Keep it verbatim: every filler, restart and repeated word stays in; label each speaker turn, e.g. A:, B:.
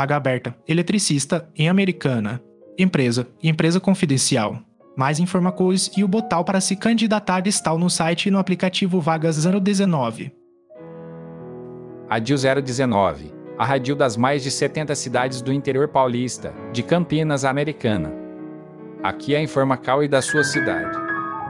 A: vaga aberta, eletricista, em Americana. Empresa, empresa confidencial. Mais informações e o botão para se candidatar estão no site e no aplicativo Vagas zero dezenove.
B: Radil zero dezenove, a radil das mais de setenta cidades do interior paulista, de Campinas a Americana. Aqui é a informação e da sua cidade.